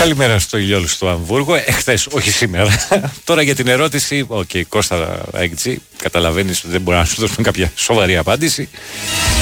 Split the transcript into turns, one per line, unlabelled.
Καλημέρα στο Ηλιόλου στο Αμβούργο. Εχθές, όχι σήμερα. Τώρα για την ερώτηση, Κώστα Αγγιτσί, καταλαβαίνεις ότι δεν μπορούμε να σου δώσουμε κάποια σοβαρή απάντηση.